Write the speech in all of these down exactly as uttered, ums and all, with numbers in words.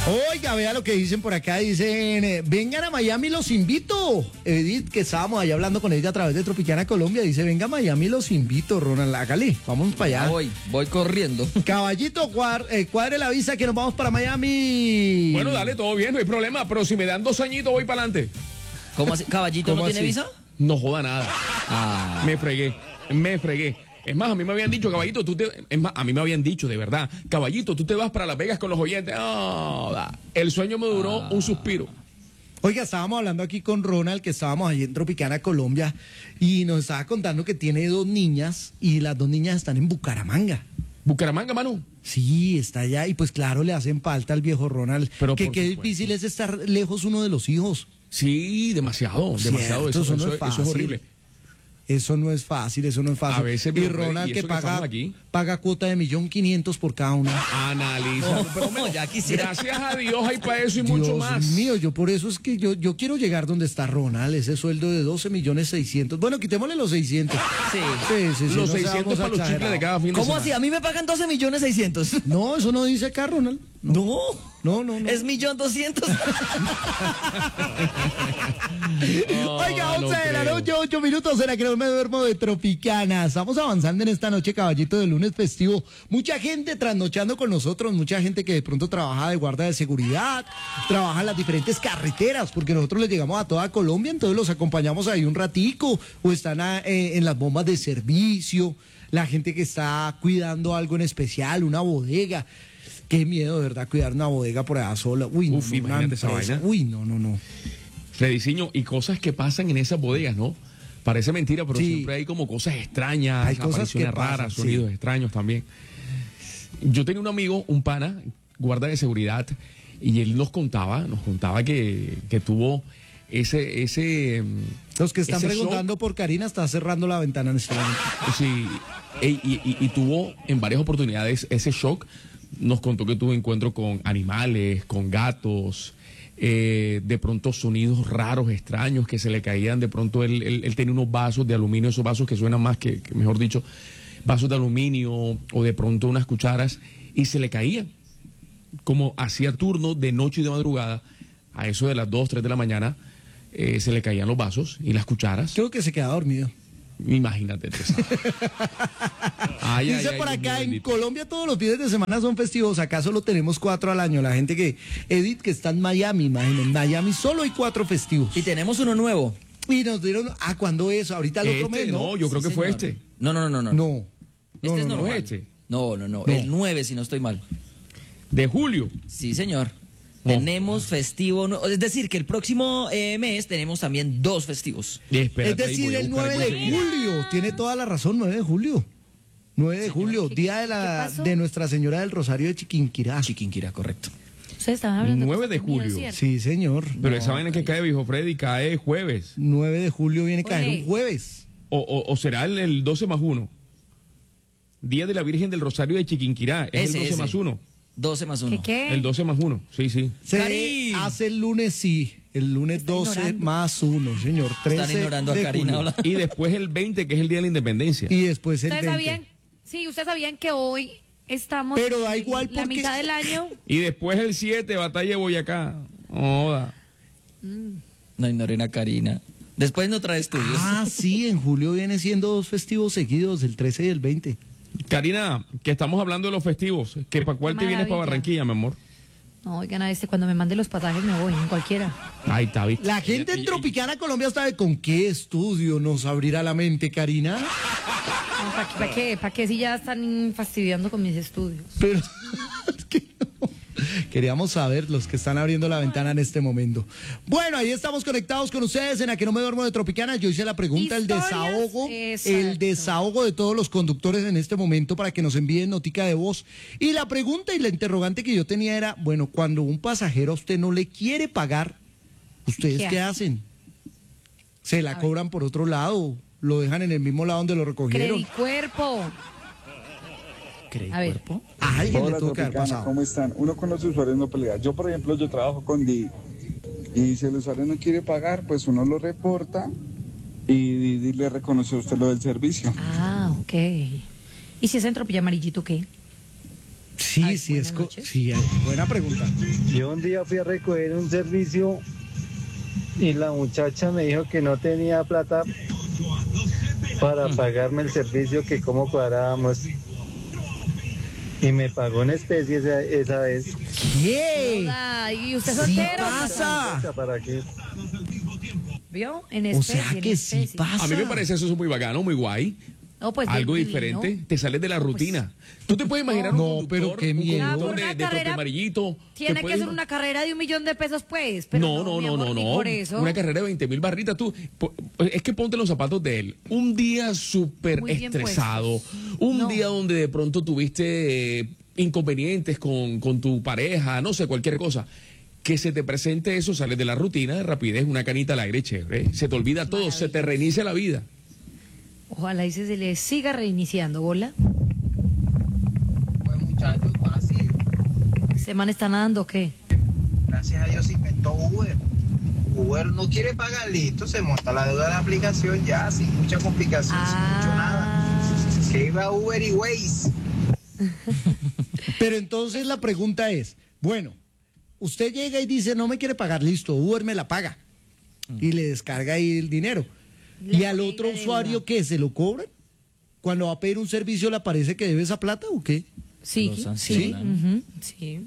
Oiga, vea lo que dicen por acá, dicen, eh, vengan a Miami, los invito. Edith, que estábamos allá hablando con ella a través de Tropicana Colombia, dice, venga a Miami, los invito, Ronald, hágale, vamos para allá. Ya voy, voy corriendo. Caballito, cuadre, eh, cuadre la visa que nos vamos para Miami. Bueno, dale, todo bien, no hay problema, pero si me dan dos añitos voy para adelante. ¿Cómo así? ¿Caballito no ¿Cómo tiene así? visa? No joda nada. Ah. Me fregué, me fregué. Es más, a mí me habían dicho, caballito, tú te... Es más, a mí me habían dicho, de verdad, caballito, tú te vas para Las Vegas con los oyentes. No, da. El sueño me duró Ah. un suspiro. Oiga, estábamos hablando aquí con Ronald, que estábamos allí en Tropicana Colombia, y nos estaba contando que tiene dos niñas, y las dos niñas están en Bucaramanga. Bucaramanga, Manu. Sí, está allá, y pues claro, le hacen falta al viejo Ronald, Pero que por qué supuesto. difícil es estar lejos uno de los hijos. Sí, demasiado, demasiado. Cierto, Eso, eso no eso- es eso es fácil. horrible. Eso no es fácil, eso no es fácil. A veces, y pero, Ronald y que eso que paga, estamos aquí. paga cuota de millón quinientos por cada una. Analiza. No, Pero, no, ya quisiera. Gracias a Dios hay para eso y mucho Dios más. mío, yo por eso es que yo, yo quiero llegar donde está Ronald, ese sueldo de doce millones seiscientos. Bueno, quitémosle los seiscientos. Sí. Sí, sí, sí, Los no seiscientos seamos para los chicles de exagerados. cada fin de ¿Cómo semana. así? A mí me pagan doce millones seiscientos. No, eso no dice acá, Ronald. No. No, no, no. Es millón doscientos. Oiga, no once de la creo. noche, ocho minutos, será que no me duermo de Tropicana. Estamos avanzando en esta noche, caballito, de lunes festivo. Mucha gente trasnochando con nosotros, mucha gente que de pronto trabaja de guardia de seguridad, trabaja en las diferentes carreteras, porque nosotros les llegamos a toda Colombia, entonces los acompañamos ahí un ratico, o están a- eh, en las bombas de servicio, la gente que está cuidando algo en especial, una bodega. Qué miedo, de verdad, cuidar una bodega por allá sola. Uy, no, Uf, no, una imagínate esa empresa. vaina. Uy, no, no, no. Rediseño y cosas que pasan en esas bodegas, ¿no? Parece mentira, pero Sí. siempre hay como cosas extrañas, Hay cosas apariciones que pasan, raras, sí. sonidos extraños también. Yo tenía un amigo, un pana, guarda de seguridad, y él nos contaba, nos contaba que, que tuvo ese, ese, mm, Los que están ese preguntando por Karina está cerrando la ventana en este momento. sí, y, y- y- y tuvo en varias oportunidades ese shock. Nos contó que tuvo encuentro con animales, con gatos, eh, de pronto sonidos raros, extraños que se le caían. De pronto él, él- él tenía unos vasos de aluminio, esos vasos que suenan más que, que, mejor dicho, vasos de aluminio o de pronto unas cucharas, y se le caían. Como hacía turno de noche y de madrugada, a eso de las dos, tres de la mañana, eh, se le caían los vasos y las cucharas. Creo que se queda dormido. Imagínate, te sabes. Ay, ay, Dice ay, por Dios mío acá, en bendito. Colombia todos los fines de semana son festivos, acá solo tenemos cuatro al año. La gente que, Edith, que está en Miami, imaginen, en Miami solo hay cuatro festivos. Y tenemos uno nuevo. Y nos dieron, ah, ¿cuándo es? Ahorita el otro Este, mes, ¿no? no, yo creo Sí, que fue señor. este. No, no, no, no. No. Este No, es no, no. normal. este. No, no, no, No. El nueve, si no estoy mal. De julio. Sí, señor. Oh. Tenemos festivo. no- Es decir, que el próximo eh, mes tenemos también dos festivos. Espérate, Es decir, ahí voy a el buscar nueve de cuál es. julio. Tiene toda la razón, nueve de julio. nueve de julio, día de la ¿Qué pasó? de Nuestra Señora del Rosario de Chiquinquirá. Chiquinquira, correcto. Ustedes estaban hablando nueve de cosas mías, julio. ¿cierto? Sí, señor. Pero esa vaina que cae, viejo Freddy, cae jueves. nueve de julio viene a caer Oye. un jueves. O, o- o será el, el doce más uno. Día de la Virgen del Rosario de Chiquinquirá. Es Ese, el doce ese. más uno. doce más ¿Qué uno. qué? El doce más uno. Sí, sí. Se Karim. hace el lunes, sí. El lunes Está doce ignorando. más uno, señor. trece Están ignorando a de Karina. julio. hola. Y después el veinte, que es el Día de la Independencia. Y después el ¿Ustedes veinte. sabían? Sí, ustedes sabían que hoy estamos Pero da igual la porque- mitad del año. Y después el siete, Batalla de Boyacá. Joda. No ignoren a Karina. Después no trae estudios. Ah, sí, en julio viene siendo dos festivos seguidos, el trece y el veinte. Karina, que estamos hablando de los festivos. ¿Que ¿Para cuál te vienes para Maravilla. Barranquilla, mi amor? No, oigan, a este cuando me mande los pasajes me voy, en cualquiera. Ahí está, ¿viste? La gente en Y- y- Tropicana Colombia sabe con qué estudio nos abrirá la mente, Karina. ¿Para qué, pa' qué? ¿Pa' qué si ya están fastidiando con mis estudios? Pero es que no. Queríamos saber los que están abriendo la ventana en este momento. Bueno, ahí estamos conectados con ustedes en A que no me duermo de Tropicana. Yo hice la pregunta, el Historias, desahogo, exacto. el desahogo de todos los conductores en este momento para que nos envíen notica de voz. Y la pregunta y la interrogante que yo tenía era, bueno, cuando un pasajero a usted no le quiere pagar, ¿ustedes ¿Qué qué, hacen? hacen? ¿Se la A ver. cobran por otro lado? ¿Lo dejan en el mismo lado donde lo recogieron? Credicuerpo. A ver. ¿Cuerpo? A alguien Hola, le tuvo que haber Tropicana, pasado. ¿cómo están? Uno con los usuarios no pelea. Yo, por ejemplo, yo trabajo con Didi. Y si el usuario no quiere pagar, pues uno lo reporta y Didi le reconoce a usted lo del servicio. Ah, ok. ¿Y si es en tropilla amarillito qué? Sí, Ay, sí, buenas es co- noches. sí, eh, buena pregunta. Yo un día fui a recoger un servicio y la muchacha me dijo que no tenía plata para pagarme el servicio, que cómo cuadrábamos. Y me pagó en especie esa, esa vez. ¿Qué? Ay, ¿y usted Sí soltero? pasa. ¿Para qué? ¿Vio? En O especie, sea en que sí especie. pasa. A mí me parece eso muy bacano, muy guay. No, pues, Algo divino. diferente, te sales de la rutina. Tú te puedes imaginar No, un pero conductor, qué un miedo. Ah, conductor por de, una de trote carrera amarillito. Tiene te que puede- ser una carrera de un millón de pesos, pues. Pero no, no, mi no, amor, no, ni no. por eso. Una carrera de veinte mil barritas, tú. po- Es que ponte los zapatos de él. Un día súper Muy bien estresado. puestos. Un No. día donde de pronto tuviste eh, inconvenientes con, con tu pareja, no sé, cualquier cosa. Que se te presente eso, sales de la rutina de rapidez, una canita al aire, chévere. Se te olvida todo, se te reinicia la vida. Ojalá y se le siga reiniciando, bola. Pues muchachos, fácil. ¿Se man está nadando o qué? Gracias a Dios se inventó Uber. Uber no quiere pagar, listo, se monta la deuda de la aplicación ya, sin mucha complicación, sin mucho nada. Ah, Que iba Uber y Waze. Pero entonces la pregunta es, bueno, usted llega y dice, no me quiere pagar, listo, Uber me la paga. Y le descarga ahí el dinero. Le ¿Y al paga otro la usuario deuda. qué? ¿Se lo cobran? Cuando va a pedir un servicio, ¿le aparece que debe esa plata o qué? sí, Lo sí, sancionan. ujú, sí.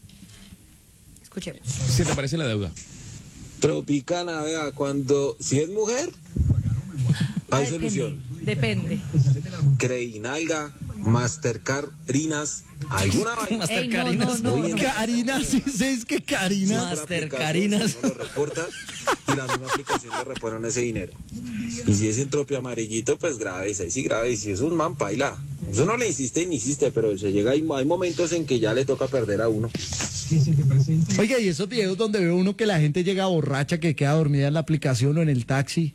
Escuchemos. Se te parece la deuda. Tropicana, vea, cuando, si es mujer, hay Ah, solución. Depende. Creinalga, Mastercard, Rinas, alguna vaina. Master Ey, no, Carinas. no, no, Oye, no. Karina, sí, sí, es que Karina. Por Master aplicación, Carinas. uno lo reporta y la misma aplicación le reponen ese dinero. Y si es entropia amarillito, pues grave, ahí sí grave. Y si es un man, paila. Eso no le insiste ni insiste, pero se llega, hay, hay momentos en que ya le toca perder a uno. Oiga, y esos videos donde ve uno que la gente llega borracha, que queda dormida en la aplicación o en el taxi,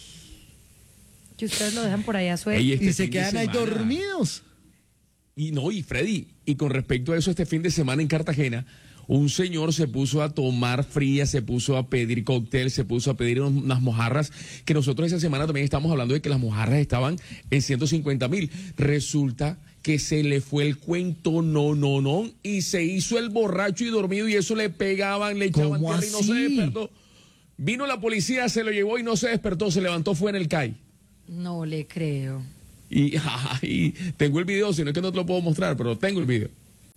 Que ustedes lo dejan por allá a suerte. Ey, este y se fin de quedan ahí semana- dormidos. Y no, y Freddy, y con respecto a eso, este fin de semana en Cartagena, un señor se puso a tomar fría, se puso a pedir cóctel, se puso a pedir un- unas mojarras, que nosotros esa semana también estamos hablando de que las mojarras estaban en ciento cincuenta mil. Resulta que se le fue el cuento, no, no, no, y se hizo el borracho y dormido, y eso le pegaban, le echaban ¿Cómo tierra y no se así? despertó. Vino la policía, se lo llevó y no se despertó, se levantó, fue en el C A I. No le creo. Y, y tengo el video, si no es que no te lo puedo mostrar, pero tengo el video.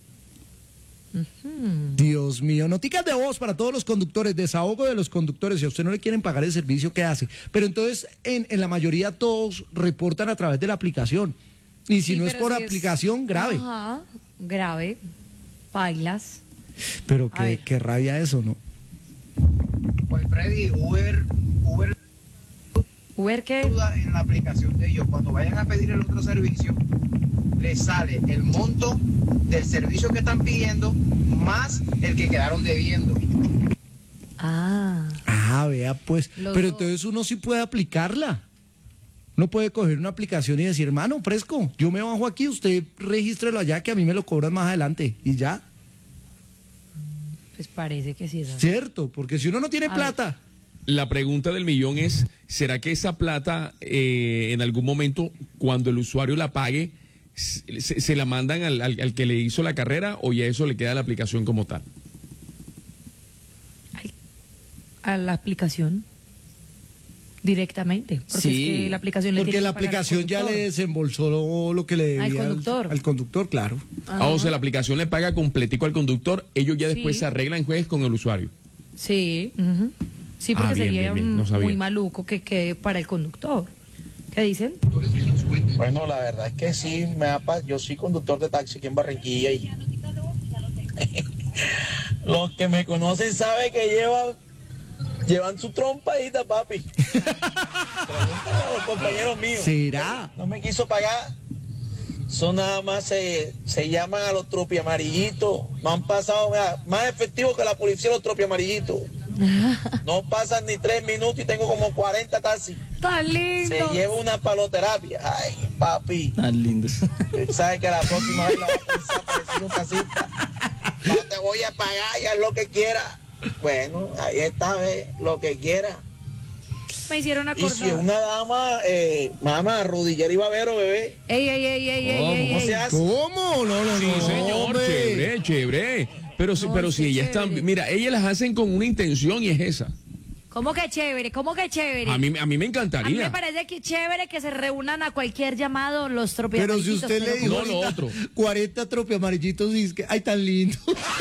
Dios mío, noticas de voz para todos los conductores, desahogo de los conductores. Si a usted no le quieren pagar el servicio, ¿qué hace? Pero entonces, en, en la mayoría todos reportan a través de la aplicación. Y si Sí, no es pero por si aplicación, grave. Ajá, grave. Bailas. Pero A qué, ver. qué rabia eso, ¿no? Pues Freddy, Uber, Uber ¿Uber qué? duda en la aplicación de ellos. Cuando vayan a pedir el otro servicio, les sale el monto del servicio que están pidiendo más el que quedaron debiendo. Ah. Ah, vea, pues. Los Pero dos. entonces uno sí puede aplicarla. Uno puede coger una aplicación y decir, hermano, fresco, yo me bajo aquí, usted regístrelo allá, que a mí me lo cobran más adelante. Y ya, Pues parece que sí es así. cierto, porque si uno no tiene A plata. La pregunta del millón es, ¿será que esa plata eh, en algún momento, cuando el usuario la pague, se, se la mandan al, al- al que le hizo la carrera o ya eso le queda a la aplicación como tal? A la aplicación. Directamente. Porque Sí, es que la aplicación le Porque tiene la que pagar al aplicación ya le conductor. desembolsó lo que le debía Al conductor. Al, conductor, claro. Ah, o sea, la aplicación le paga completico al conductor, ellos ya después Sí. se arreglan jueces con el usuario. Sí. ujú. Sí, porque Ah, bien, sería bien, bien, no un- sabía. muy maluco que quede para el conductor. ¿Qué dicen? Bueno, la verdad es que sí, me ha pa- yo soy conductor de taxi aquí en Barranquilla y los que me conocen saben que llevan llevan su trompadita, papi. Pregúntale a los compañeros míos. ¿Será? No me quiso pagar. Eso nada más se, se llaman a los tropiamarillitos. Me han pasado, mira, más efectivo que la policía los tropiamarillitos. No pasan ni tres minutos y tengo como cuarenta taxis. ¡Tan Se lindo! lleva una paloterapia. Ay, papi. Tan lindos. Sabes que la próxima vez la va a pensar parecer un taxista. No te voy a pagar, ya lo que quiera. Bueno, ahí está, ve, lo que quiera. Me hicieron Y si es acordar. una dama, eh, mamá, rodillera y babero, bebé. Ey, ey, ey, ey, ey, ¿Cómo? ey, ¿Cómo ey. se hace? ¿Cómo? No, no, Sí, no. señor, hombre. chévere, chévere. Pero, si- No, pero sí, si ellas chévere. están, mira, ellas las hacen con una intención y es esa. ¿Cómo que chévere? ¿Cómo que chévere? A mí, a mí me A mí me encantaría. parece que chévere que se reúnan a cualquier llamado los Pero tropiamarillitos. si usted le dijo No, lo ahorita otro. cuarenta tropiamarillitos, dice que, ay, tan lindo.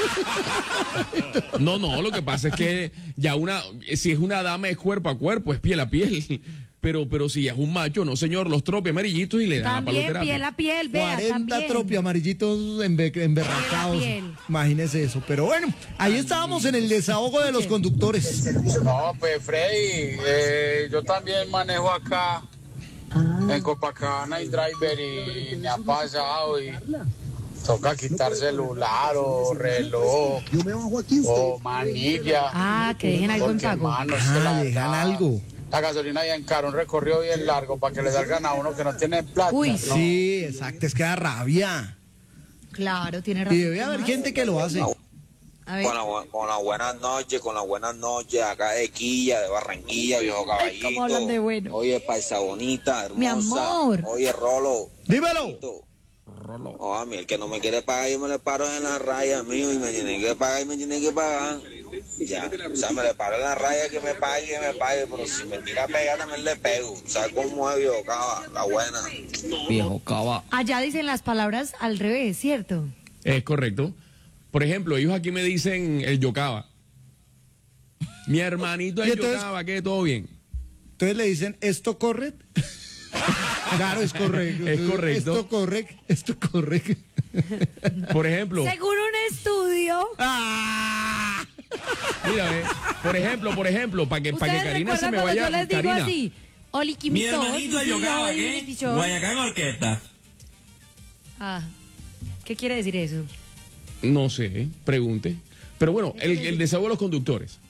No, no, lo que pasa es que ya una, si es una dama es cuerpo a cuerpo, es piel a piel. Pero, pero si es un macho, no señor, los tropes amarillitos y le dan la También paloterapia. piel a piel, vea, cuarenta también. tropiamarillitos embe- emberracados. Piel a piel. Imagínese eso. Pero bueno, ahí estábamos en el desahogo de los conductores. No, pues Freddy, eh, yo también manejo acá en Copacabana y driver y me ha pasado y toca quitar celular o reloj o manilla. Ah, que dejen algo en porque, pago. hermano, es que la Ah, dejan verdad, algo. La gasolina ya en caro, un recorrido bien largo para que le salgan a uno que no tiene plata. Uy, ¿no? Sí, exacto, es que da rabia. Claro, tiene razón. Y debe haber gente que lo hace. A ver, Con la, bu- con las buenas noches, con las buenas noches, acá de Quilla, de Barranquilla, viejo caballito. cómo hablan de bueno. Oye, paisa bonita, hermosa. Mi amor. Oye, Rolo. Dímelo. Oh, a mí el que no me quiere pagar, yo me le paro en la raya, mío, y me tiene que pagar, y me tiene que pagar. Ya, o sea, me le paro en la raya, que me pague, que me pague, pero si me tira a pegar, también le pego. ¿Sabes cómo es, viejo caba? La buena. Viejo cava. allá dicen las palabras al revés, ¿cierto? Es correcto. Por ejemplo, ellos aquí me dicen el yocaba. Mi hermanito Y el entonces- yocaba, que todo bien. Entonces le dicen, ¿esto corre? Claro, es correcto. Es correcto. Esto corre, esto corre. Por ejemplo, Según un estudio, ¡Ah! mira, ve, por ejemplo, por ejemplo, para que, para que ustedes Karina se recuerdan me cuando vaya. yo les digo Karina, así, Oli Mi Quimito, hermanito Yocaba, ¿qué? Guayacán Orquesta. Ah, ¿qué quiere decir eso? no sé, pregunte. Pero bueno, el, el desahogo de los conductores.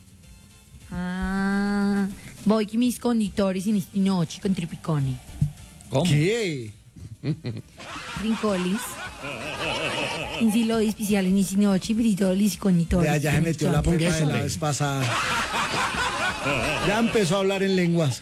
Ah, voy con mis conductores in esti noci con Tripiconi. ¿Cómo? ¿Qué? Rincolis. In silo speciale in esti noci per i tolis conductori. Ya, ya se metió la pepa de la vez pasada. Ya empezó a hablar en lenguas.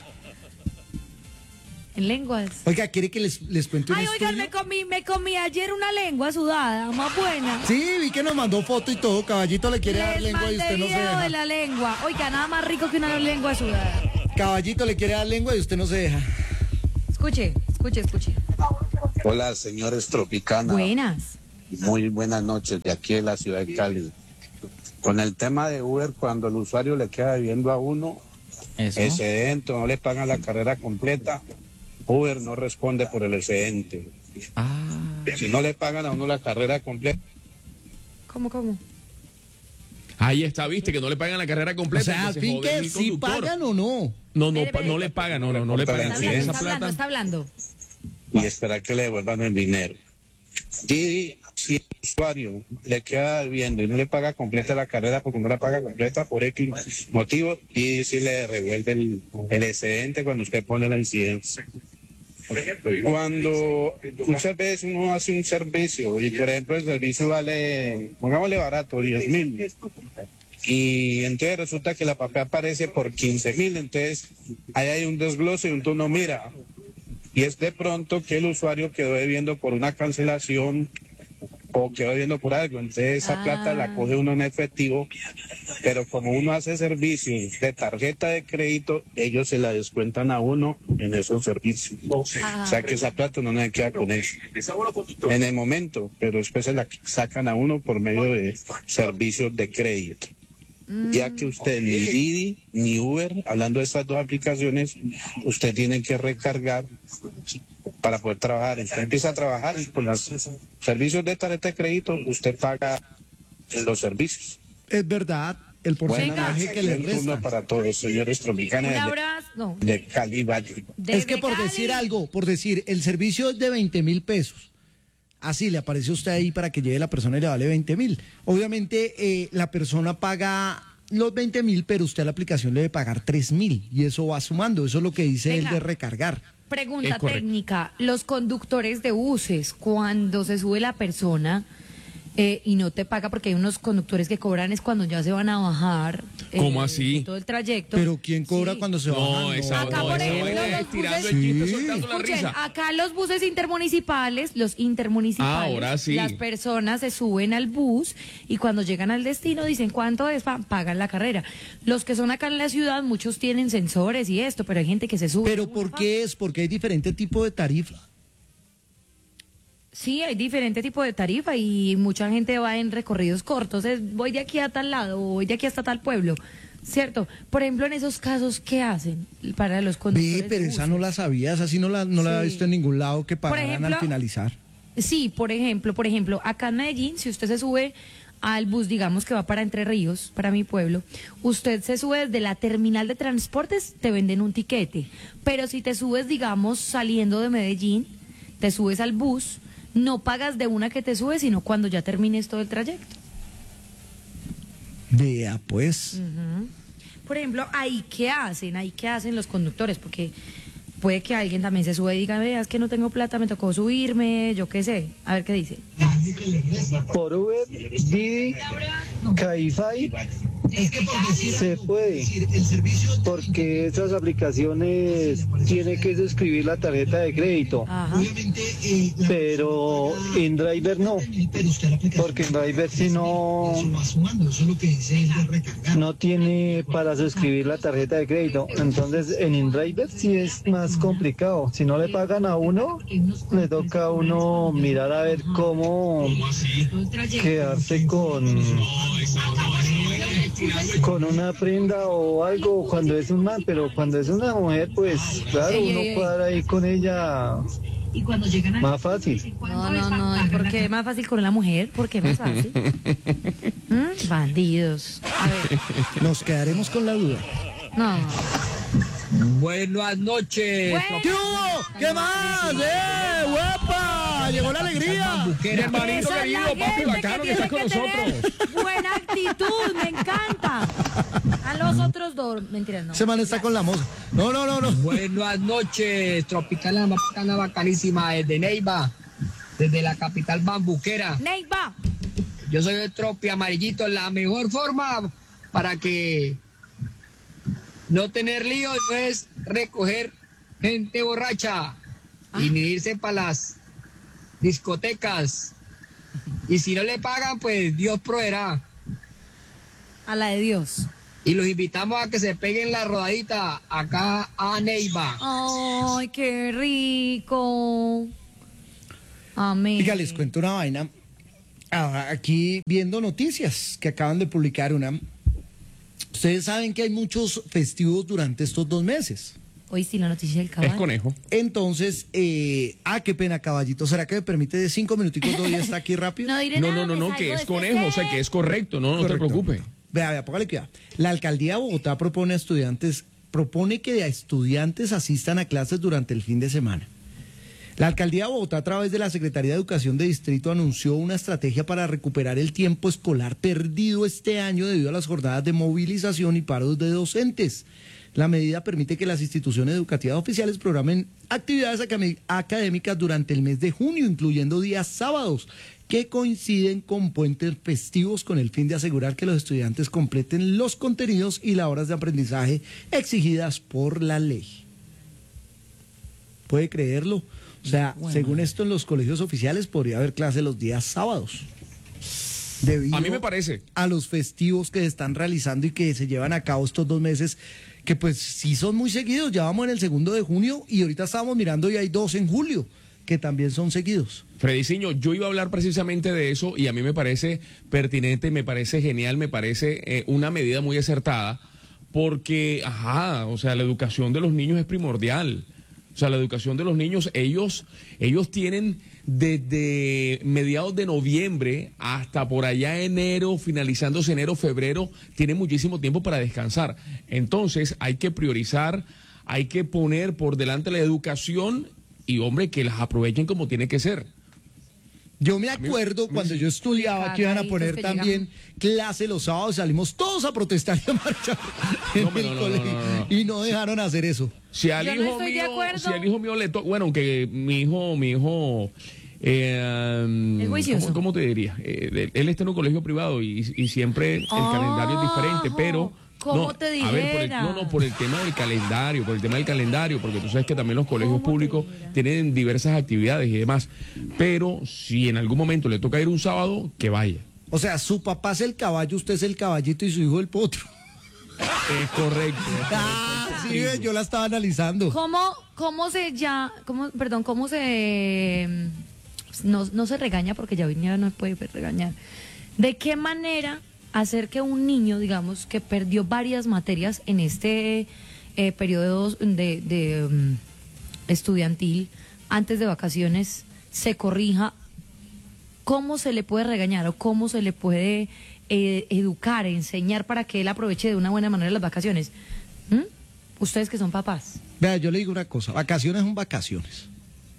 En lenguas. Oiga, ¿quiere que les, les cuente un Ay, oigan, estudio? me comí, me comí ayer una lengua sudada, más buena. Sí, vi que nos mandó foto y todo. Caballito le quiere dar Les lengua y mandé usted no se video de deja. la lengua. Oiga, nada más rico que una lengua sudada. Caballito le quiere dar lengua y usted no se deja. Escuche, escuche, escuche. Hola, señores Tropicana. Buenas. Muy buenas noches de aquí de la ciudad de Cali. Con el tema de Uber, cuando el usuario le queda debiendo a uno, Eso. excedente, no le pagan la carrera completa, Uber no responde por el excedente. Ah. Si no le pagan a uno la carrera completa, ¿Cómo, cómo? Ahí está, viste, que no le pagan la carrera O completa. sea, que al se fin jode que el si conductor. pagan o no. No, no, Espere, pa- espere. no le pagan, no, no, no le Está pagan. Está bien, hablando, Esa está hablando, plata. está hablando. y esperar que le devuelvan el dinero. Y si el usuario le queda debiendo y no le paga completa la carrera porque no la paga completa por X motivo, y si le revuelve el, el excedente cuando usted pone la incidencia. Cuando muchas veces uno hace un servicio y por ejemplo el servicio vale, pongámosle barato, diez mil, y entonces resulta que la papel aparece por quince mil, entonces ahí hay un desglose y un turno mira, y es de pronto que el usuario quedó debiendo por una cancelación o quedó debiendo por algo, entonces esa Ah. plata la coge uno en efectivo, pero como uno hace servicios de tarjeta de crédito, ellos se la descuentan a uno en esos servicios. Ah. O sea que esa plata no le queda con eso en el momento, pero después se la sacan a uno por medio de servicios de crédito. Ya que usted ni Didi ni Uber, hablando de estas dos aplicaciones, usted tiene que recargar para poder trabajar. Usted empieza a trabajar y con los servicios de tarjeta de crédito, usted paga los servicios. Es verdad, el porcentaje que le Buen turno resta. para todos, señores Un tropicanos abrazo. No. de, de Cali Valle. Es que Desde por Cali. decir algo, por decir, el servicio es de veinte mil pesos. Así le aparece a usted ahí para que lleve la persona y le vale veinte mil. Obviamente eh, la persona paga los veinte mil, pero usted a la aplicación le debe pagar tres mil y eso va sumando. Eso es lo que dice Venga. él de recargar. Pregunta Es correcto. técnica. Los conductores de buses, cuando se sube la persona, eh, y no te paga porque hay unos conductores que cobran es cuando ya se van a bajar. eh, ¿Cómo así? Todo el trayecto. Pero ¿quién cobra Sí. cuando se No, baja? esa- Acá, no, por esa ejemplo, vaina es los estirando buses- el chiste, Sí. soltando la Escuchen, risa. acá los buses intermunicipales, los intermunicipales, Ahora sí. las personas se suben al bus y cuando llegan al destino dicen cuánto es, pa- pagan la carrera. Los que son acá en la ciudad, muchos tienen sensores y esto, pero hay gente que se sube. Pero ¿por qué es? Porque hay diferente tipo de tarifa. Sí, hay diferente tipo de tarifa y mucha gente va en recorridos cortos. Es, voy de aquí a tal lado, o voy de aquí hasta tal pueblo, ¿cierto? Por ejemplo, en esos casos, ¿qué hacen para los conductores? Ve, pero de esa buses? no la sabía, esa sí no la, no la he Sí. visto en ningún lado que Por pagaran al ejemplo, finalizar. Sí, por ejemplo, por ejemplo, acá en Medellín, si usted se sube al bus, digamos que va para Entre Ríos, para mi pueblo, usted se sube desde la terminal de transportes, te venden un tiquete. Pero si te subes, digamos, saliendo de Medellín, te subes al bus, no pagas de una que te subes, sino cuando ya termines todo el trayecto. Vea, pues. Ujú. Por ejemplo, ahí qué hacen, ahí qué hacen los conductores, porque puede que alguien también se sube y diga, veas que no tengo plata, me tocó subirme, yo qué sé, a ver qué dice. Por Uber, Didi, Cabify, se puede, porque esas aplicaciones tiene que suscribir la tarjeta de crédito, Ajá. pero en Driver no, porque en Driver si no, no tiene para suscribir la tarjeta de crédito, entonces en InDriver sí es más complicado, si no le pagan a uno, le toca a uno mirar a ver cómo quedarse con con una prenda o algo cuando es un man, pero cuando es una mujer, pues claro, Ey, uno ey, ey. cuadra ahí con ella más fácil. No, no, no, ¿por qué es más fácil con la mujer? ¿Por qué más fácil? ¿Mm? Bandidos. A ver, Nos quedaremos con la duda. no. Buenas noches. Bueno. ¿Qué hubo? ¿Qué más? ¡Eh, guapa! Llegó la alegría. Mi hermanito Esa es la querido, papi gente bacano que tiene está con que tener nosotros. buena actitud, me encanta. A los otros dos, mentiras, no. Ese man está con la moza. No, no, no, no. Buenas noches, Tropicana bacana bacanísima desde Neiva, desde la capital bambuquera. Neiva. Yo soy el Tropi Amarillito, la mejor forma para que no tener líos es recoger gente borracha y ni irse para las discotecas. Y si no le pagan, pues Dios proveerá. A la de Dios. Y los invitamos a que se peguen la rodadita acá a Neiva. Ay, qué rico. Amén. Oiga, les cuento una vaina. Ah, aquí viendo noticias que acaban de publicar una. Ustedes saben que hay muchos festivos durante estos dos meses. Hoy sí la noticia del Es caballo. conejo. Entonces, eh, ah, qué pena, caballito. ¿Será que me permite de cinco minuticos doy está aquí rápido? No diré No, nada, no, no, me no, salgo que de es este conejo, o sea, set. que es correcto, no, no te Correcto. preocupes. Vea, vea, póngale cuidado. La alcaldía de Bogotá propone a estudiantes, propone que a estudiantes asistan a clases durante el fin de semana. La alcaldía de Bogotá, a través de la Secretaría de Educación de Distrito, anunció una estrategia para recuperar el tiempo escolar perdido este año debido a las jornadas de movilización y paros de docentes. La medida permite que las instituciones educativas oficiales programen actividades acadé- académicas durante el mes de junio, incluyendo días sábados, que coinciden con puentes festivos, con el fin de asegurar que los estudiantes completen los contenidos y las horas de aprendizaje exigidas por la ley. ¿Puede creerlo? O sea, según esto, en los colegios oficiales podría haber clase los días sábados. Debido A mí me parece. a los festivos que se están realizando y que se llevan a cabo estos dos meses, que pues sí son muy seguidos. Ya vamos en el segundo de junio y ahorita estábamos mirando y hay dos en julio, que también son seguidos. Frediciño, yo iba a hablar precisamente de eso y a mí me parece pertinente, me parece genial, me parece eh, una medida muy acertada, porque, ajá, o sea, la educación de los niños es primordial. O sea, la educación de los niños, ellos, ellos tienen desde mediados de noviembre hasta por allá enero, finalizándose enero, febrero, tienen muchísimo tiempo para descansar. Entonces, hay que priorizar, hay que poner por delante la educación y, hombre, que las aprovechen como tiene que ser. Yo me acuerdo cuando yo estudiaba que iban a poner que también clase los sábados, salimos todos a protestar y a marchar en No, pero el no, colegio no, no, no. y no dejaron hacer eso. Si al Yo no hijo estoy de mío, acuerdo. si al hijo mío le toca, bueno, aunque mi hijo, mi hijo Eh, Es juicioso. ¿cómo, cómo te diría? Eh, él está en un colegio privado y, y siempre el calendario es diferente, pero... ¿Cómo no, te a ver, por el, dijera? no, no, por el tema del calendario, por el tema del calendario, porque tú sabes que también los colegios públicos tienen diversas actividades y demás. Pero si en algún momento le toca ir un sábado, que vaya. O sea, su papá es el caballo, usted es el caballito y su hijo el potro. Es correcto. Ah, sí, ve, yo la estaba analizando. ¿Cómo, cómo se ya, cómo, perdón, cómo se no, no se regaña porque ya hoy en día no puede regañar? ¿De qué manera hacer que un niño, digamos, que perdió varias materias en este eh, periodo de, de um, estudiantil antes de vacaciones se corrija? ¿Cómo se le puede regañar o cómo se le puede eh, educar, enseñar para que él aproveche de una buena manera las vacaciones? ¿Mm? Ustedes que son papás. Vea, yo le digo una cosa, vacaciones son vacaciones.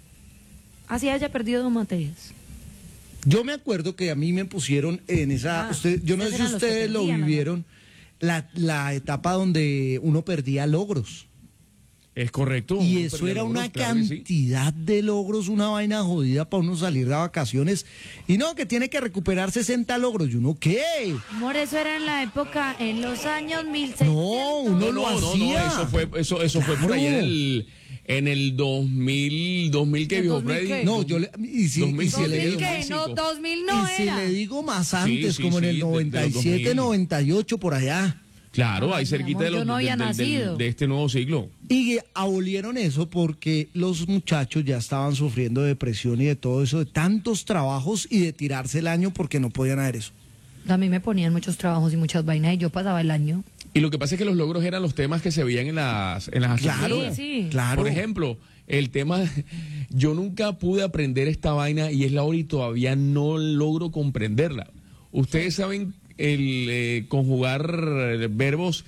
Así haya perdido dos materias. Yo me acuerdo que a mí me pusieron en esa, Ah, usted, yo no sé ustedes si eran los que ustedes lo perdían, ¿no? vivieron, la, la etapa donde uno perdía logros. Es correcto. Y uno eso perdía era logros, una claro que sí. cantidad de logros, una vaina jodida para uno salir de vacaciones. Y no, que tiene que recuperar sesenta logros. ¿Y uno qué? Amor, eso era en la época, en los años mil seiscientos. No, uno No, lo no, no, hacía. no, eso fue, eso, eso fue por ahí en Claro. el, en el dos mil, dos mil, ¿qué ¿En viejo dos mil Freddy? qué? No, yo le, y si, y si dos mil le siete, digo, ¿Qué? No, dos mil no y si era. le digo más antes, sí, como en sí, el de- de los noventa y siete, dos mil. noventa y ocho, por allá. Claro, Ay, ahí mi cerquita amor, de, los, yo no había del- del- nacido. de este nuevo siglo. Y abolieron eso porque los muchachos ya estaban sufriendo de depresión y de todo eso, de tantos trabajos y de tirarse el año porque no podían hacer eso. A mí me ponían muchos trabajos y muchas vainas y yo pasaba el año. Y lo que pasa es que los logros eran los temas que se veían en las, en las Claro, asignaturas. Sí, sí. claro. Por ejemplo, el tema, yo nunca pude aprender esta vaina y es la hora y todavía no logro comprenderla. Ustedes saben el eh, conjugar verbos,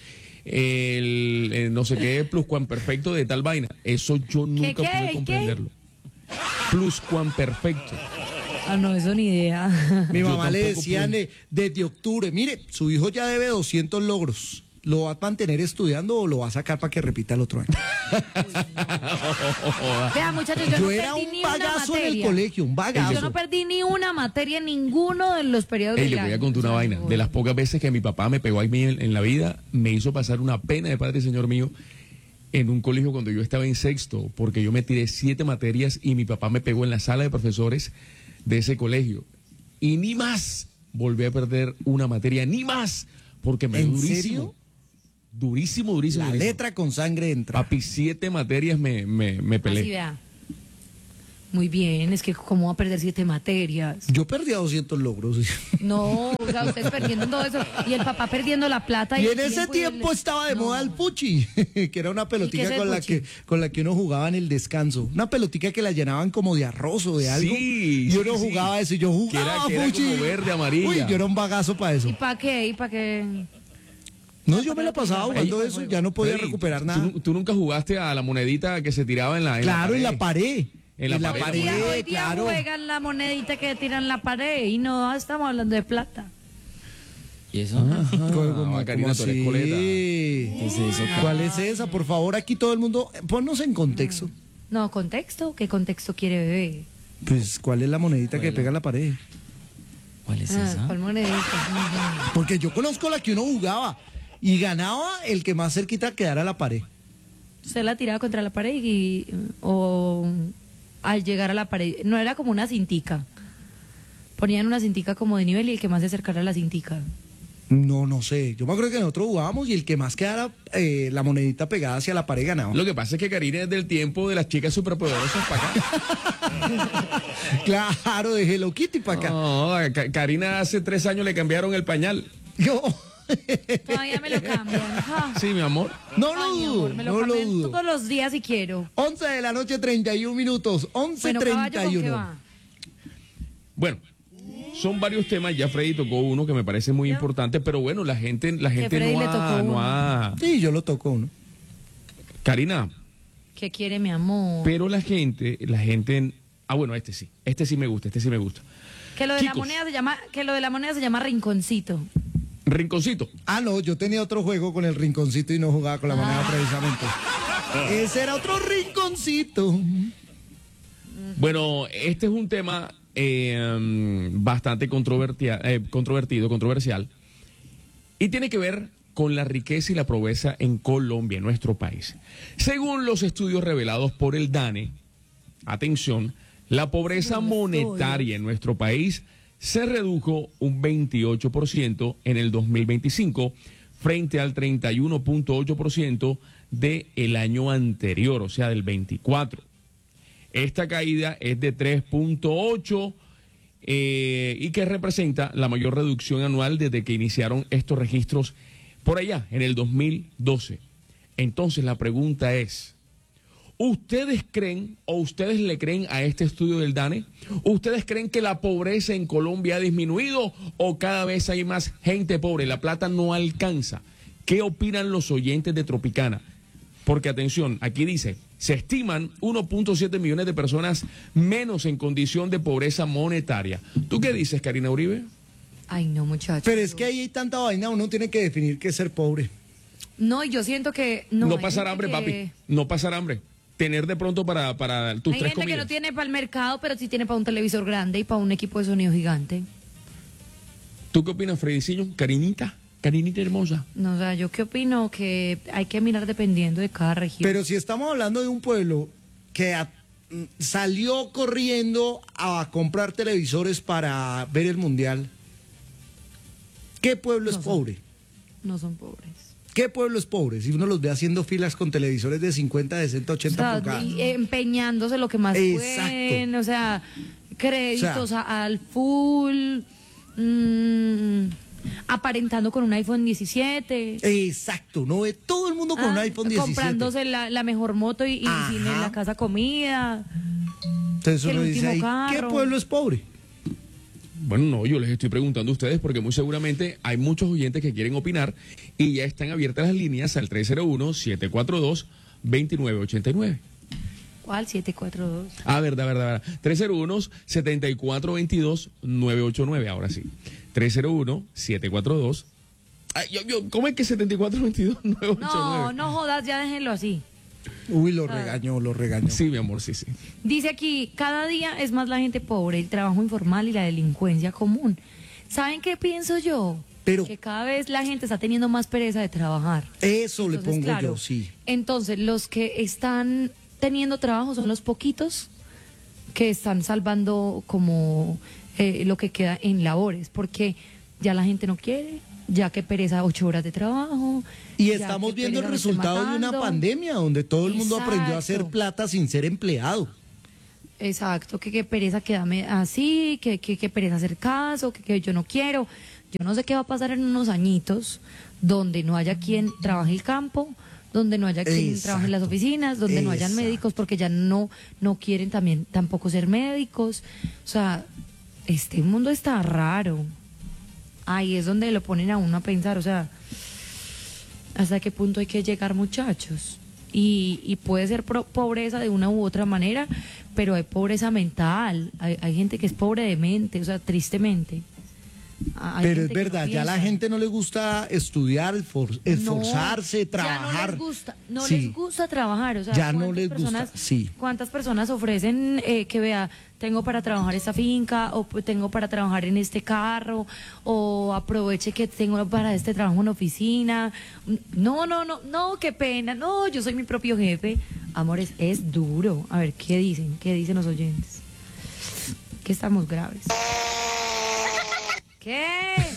el, el no sé qué pluscuamperfecto de tal vaina. Eso yo nunca qué? pude ¿Qué? comprenderlo. Pluscuamperfecto. Ah, no, eso ni idea. Mi Yo mamá le tampoco decían pude. eh, desde octubre, mire, su hijo ya debe doscientos logros. ¿Lo va a mantener estudiando o lo va a sacar para que repita el otro año? Vea, muchachos, yo, Yo no era perdí un ni una bagazo en el materia. colegio, un bagazo. Yo no perdí ni una materia en ninguno de los periodos Ey, del le voy a año. contar una O sea, vaina. no. De las pocas veces que mi papá me pegó a mí en, en la vida, me hizo pasar una pena de padre y señor mío en un colegio cuando yo estaba en sexto, porque yo me tiré siete materias y mi papá me pegó en la sala de profesores de ese colegio. Y ni más volví a perder una materia, ni más, porque me dio ¿En durísimo. serio? Durísimo, durísimo. La durísimo. letra con sangre entra. Papi, siete materias me, me, me peleé. Así, vea. Muy bien, es que ¿cómo va a perder siete materias? Yo perdí a doscientos logros. No, o sea, usted perdiendo todo eso. Y el papá perdiendo la plata. Y el en ese y tiempo el- estaba de No. moda el puchi, que era una ¿Y qué es pelotica el con la puchi? que con la que uno jugaba en el descanso. Una pelotica que la llenaban como de arroz o de algo. Sí, y uno sí, sí. jugaba eso. Y yo Que era- jugaba que era puchi. como verde, amarilla. Uy, yo era un bagazo para eso. ¿Y para qué? ¿Y para qué? No, yo me la pasaba Ey, jugando eso. Ya no podía Freddy, recuperar ¿tú- nada. ¿tú, tú nunca jugaste a la monedita que se tiraba en la en Claro, en la pared? pared. En la pared, Hoy día, hoy día claro. juegan la monedita que tiran la pared y no estamos hablando de plata. ¿Y eso? ¿Cómo- cómo- Ah, Karina, cómo tú eres así? coleta. ¿Qué es eso? ¿Cuál es esa? Por favor, aquí todo el mundo, ponnos en contexto. No, contexto. ¿Qué contexto quiere bebé? Pues, ¿cuál es la monedita que Bueno. pega en la pared? ¿Cuál es Ah, esa? ¿cuál monedita? Ujú. Porque yo conozco la que uno jugaba y ganaba el que más cerquita quedara a la pared. Usted la tiraba contra la pared y o al llegar a la pared, no era como una cintica. Ponían una cintica como de nivel y el que más se acercara a la cintica. No, no sé. Yo me acuerdo que nosotros jugábamos y el que más quedara eh, la monedita pegada hacia la pared ganaba. Lo que pasa es que Karina es del tiempo de las chicas superpoderosas para acá. Claro, de Hello Kitty para acá. No, a Ka- Karina hace tres años le cambiaron el pañal. Yo, Todavía me lo cambian. Ah. Sí, mi amor. no lo Ay, mi dudo, amor, me lo no lo cambian dudo. todos los días si quiero. once de la noche, treinta y un minutos. once Bueno, caballo, treinta ¿con y qué uno. va? Bueno, son varios temas. Ya Freddy tocó uno que me parece muy importante, pero bueno, la gente, la gente Freddy no le ha, tocó no uno. ha- Sí, yo lo toco, ¿no? Karina, ¿Qué quiere mi amor? pero la gente, la gente. Ah, bueno, este sí. Este sí me gusta, este sí me gusta. Que lo de la Chicos. moneda se llama, que lo de la moneda se llama rinconcito. Rinconcito. Ah, no, yo tenía otro juego con el rinconcito y no jugaba con la moneda precisamente. Ese era otro rinconcito. Bueno, este es un tema eh, bastante controvertia, eh, controvertido, controversial, y tiene que ver con la riqueza y la pobreza en Colombia, en nuestro país. Según los estudios revelados por el DANE, atención, la pobreza monetaria en nuestro país se redujo un veintiocho por ciento en el dos mil veinticinco frente al treinta y uno punto ocho por ciento del año anterior, o sea, del veinticuatro. Esta caída es de tres punto ocho eh, y que representa la mayor reducción anual desde que iniciaron estos registros por allá, en el dos mil doce. Entonces la pregunta es, ¿ustedes creen o ustedes le creen a este estudio del DANE? ¿Ustedes creen que la pobreza en Colombia ha disminuido o cada vez hay más gente pobre? La plata no alcanza. ¿Qué opinan los oyentes de Tropicana? Porque atención, aquí dice, se estiman uno punto siete millones de personas menos en condición de pobreza monetaria. ¿Tú qué dices, Karina Uribe? Ay, no, muchachos. Pero es que ahí hay tanta vaina, uno tiene que definir qué es ser pobre. No, yo siento que... No, No hay pasar gente hambre, que- papi. No pasar hambre. Tener de pronto para, para tus Hay tres gente que comidas. no tiene para el mercado, pero sí tiene para un televisor grande y para un equipo de sonido gigante. ¿Tú qué opinas, Fredicillo? Karinita, Karinita hermosa. No, o sea, yo qué opino que hay que mirar dependiendo de cada región. Pero si estamos hablando de un pueblo que a- mm, salió corriendo a comprar televisores para ver el mundial, ¿qué pueblo es No son- pobre? No son pobres. ¿Qué pueblo es pobre? Si uno los ve haciendo filas con televisores de cincuenta, sesenta, O ochenta sea, pulgadas. y empeñándose lo que más Exacto. pueden, o sea, créditos O sea, a- al full, mm, aparentando con un iPhone diecisiete. Exacto, no ve todo el mundo con un ah, iPhone diecisiete. comprándose la, la mejor moto y, y Ajá. sin en la casa comida. Entonces que el uno dice último ahí, ¿qué carro. pueblo es pobre? Bueno, no, yo les estoy preguntando a ustedes porque muy seguramente hay muchos oyentes que quieren opinar y ya están abiertas las líneas al tres cero uno, siete cuatro dos, dos nueve ocho nueve. ¿Cuál? siete cuatro dos. Ah, verdad, verdad, verdad. tres cero uno, siete cuatro dos dos, nueve ocho nueve, ahora sí. tres cero uno, siete cuatro dos. Ay, yo, yo, ¿cómo es que siete cuatro dos, nueve ocho nueve? No, no jodas, ya déjenlo así. Uy, lo Ah. regañó, lo regañó. Sí, mi amor, sí, sí. Dice aquí, cada día es más la gente pobre, el trabajo informal y la delincuencia común. ¿Saben qué pienso yo? Pero- que cada vez la gente está teniendo más pereza de trabajar. Eso le Entonces, pongo claro, yo, sí. Entonces, los que están teniendo trabajo son los poquitos que están salvando como eh, lo que queda en labores, porque ya la gente no quiere, ya que pereza ocho horas de trabajo. Y ya estamos que viendo el pereza me esté resultado de una matando. pandemia donde todo el mundo aprendió a hacer Exacto. plata sin ser empleado. Exacto, que qué pereza quedarme así, que qué que pereza hacer caso, que, que yo no quiero. Yo no sé qué va a pasar en unos añitos donde no haya quien trabaje el campo, donde no haya quien Exacto. trabaje en las oficinas, donde no hayan Exacto. médicos porque ya no, no quieren también tampoco ser médicos. O sea, este mundo está raro. Ahí es donde lo ponen a uno a pensar, o sea, ¿hasta qué punto hay que llegar, muchachos? Y, y puede ser pro- pobreza de una u otra manera, pero hay pobreza mental, hay, hay gente que es pobre de mente, o sea, tristemente. Hay Pero es gente que no verdad, ya a la piensa. gente no le gusta estudiar, esfor- esforzarse, No, trabajar. Ya no les gusta, no Sí. les gusta trabajar, o sea, Ya no ¿cuántas les gusta, personas- sí. ¿Cuántas personas ofrecen eh, que vea, tengo para trabajar esta finca, o pues, tengo para trabajar en este carro, o aproveche que tengo para este trabajo en oficina? No, no, no, no, qué pena, no, yo soy mi propio jefe. Amores, es duro. A ver, ¿qué dicen? ¿Qué dicen los oyentes? Que estamos graves. ¿Qué?